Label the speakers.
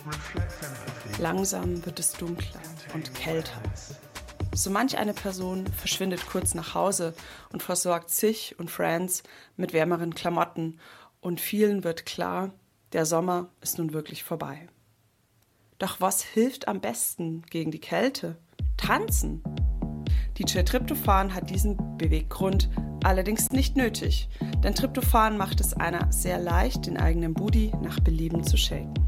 Speaker 1: Langsam wird es dunkler und kälter. So manch eine Person verschwindet kurz nach Hause und versorgt sich und Friends mit wärmeren Klamotten und vielen wird klar, der Sommer ist nun wirklich vorbei. Doch was hilft am besten gegen die Kälte? Tanzen! DJ Tryptophan hat diesen Beweggrund allerdings nicht nötig, denn Tryptophan macht es einer sehr leicht, den eigenen Booty nach Belieben zu shaken.